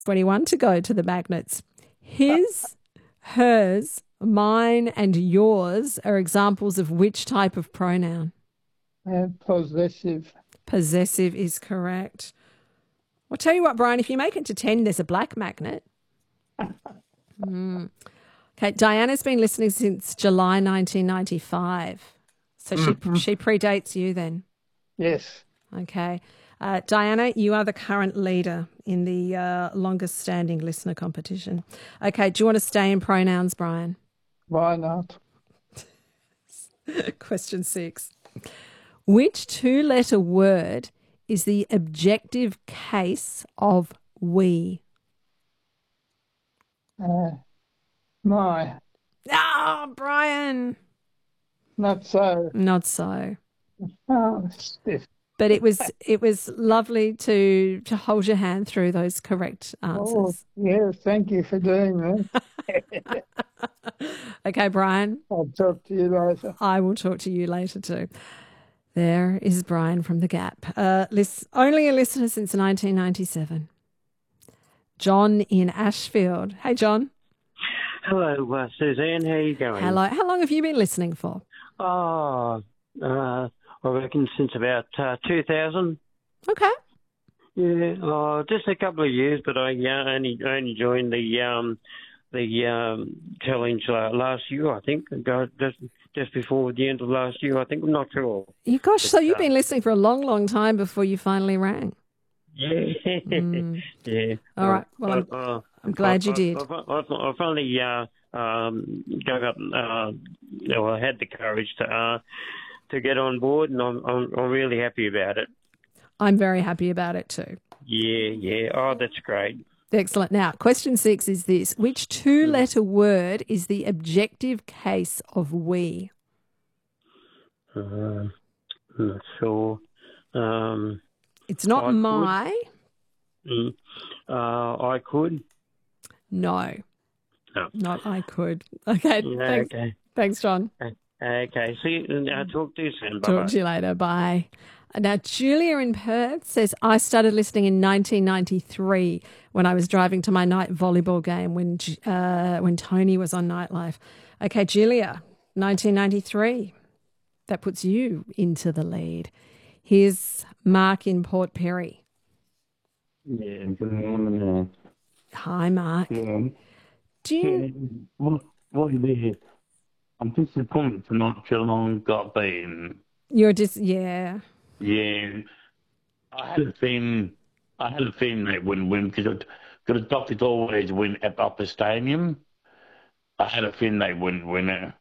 21 to go to the magnets. His, hers, mine, and yours are examples of which type of pronoun? Possessive. Possessive is correct. I'll tell you what, Brian, if you make it to 10, there's a black magnet. Okay, Diana's been listening since July 1995. So she predates you then. Yes. Okay. Diana, you are the current leader in the longest standing listener competition. Okay, do you want to stay in pronouns, Brian? Why not? Question 6. Which two-letter word is the objective case of we? My. Brian. Not so. Not so. Oh, stiff. But it was lovely to hold your hand through those correct Oh, answers. yes, thank you for doing that. Okay, Brian, I'll talk to you later. I will talk to you later too. There is Brian from The Gap. Only a listener since 1997. John in Ashfield. Hey, John. Hello, Suzanne. How are you going? Hello. How long have you been listening for? I reckon since about 2000. Okay. Yeah, just a couple of years, but I only joined the challenge last year. I think just before the end of last year. I think I'm not sure. So you've been listening for a long, long time before you finally rang. Yeah, yeah. All right. Well, I'm glad you did. I finally gave up. I had the courage to get on board, and I'm really happy about it. I'm very happy about it too. Yeah. Oh, that's great. Excellent. Now, question 6 is this. Which two-letter word is the objective case of we? I'm not sure. It's not my. I could. No. No. Not I could. Okay. Thanks. Okay. Thanks, John. Okay. See you. Talk to you soon. Bye-bye. Talk to you later. Bye. Now, Julia in Perth says, I started listening in 1993 when I was driving to my night volleyball game when Tony was on Nightlife. Okay, Julia, 1993. That puts you into the lead. Here's Mark in Port Perry. Yeah, good morning. Hi, Mark. Yeah. Do you... What is it? I'm disappointed to not Geelong got beaten. You're just, yeah. Yeah. I had a feeling they wouldn't win because the Doctors always win at Upper Stadium. I had a feeling they wouldn't win it.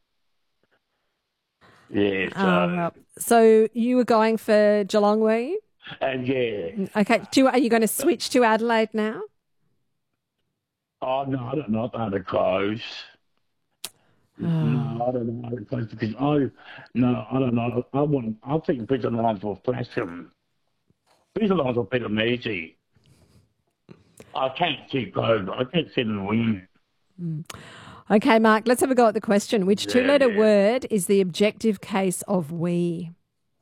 Yeah, so you were going for Geelong, were you? Yeah. Okay. Are you going to switch to Adelaide now? Oh, no, I don't know how to close. No, I don't know how to close because I don't know. I think Brisbane Lions will flash them. Brisbane Lions will beat them easy. I can't keep close. I can't see them win. Okay, Mark, let's have a go at the question. Which two-letter word is the objective case of we?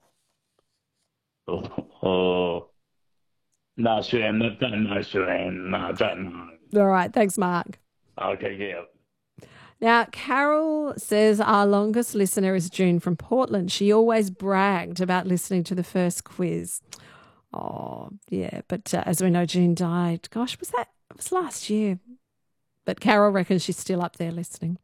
No, Suzanne, don't know, Suzanne. No, don't know. All right, thanks, Mark. Okay, yeah. Now, Carol says our longest listener is June from Portland. She always bragged about listening to the first quiz. Oh, yeah, but as we know, June died. Gosh, it was last year. But Carol reckons she's still up there listening.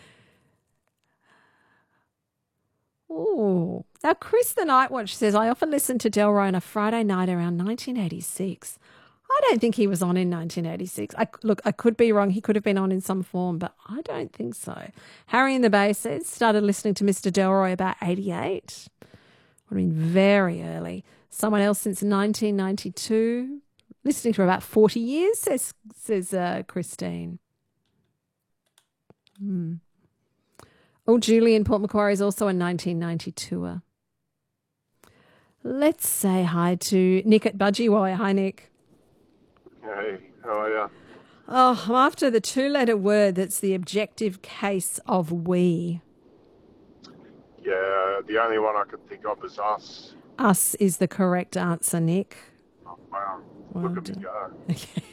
Oh, now Chris the Night Watch says, I often listen to Delroy on a Friday night around 1986. I don't think he was on in 1986. I could be wrong. He could have been on in some form, but I don't think so. Harry in the Bay says, started listening to Mr. Delroy about 88. Would have been very early. Someone else since 1992. Listening for about 40 years, says Christine. Oh, Julie in Port Macquarie is also a 1992er. Let's say hi to Nick at Budgie. Hi, Nick. Hey, how are you? Oh, I'm after the two-letter word that's the objective case of we. Yeah, the only one I could think of is us. Us is the correct answer, Nick. Oh, wow. Well Look at me done. go. Okay.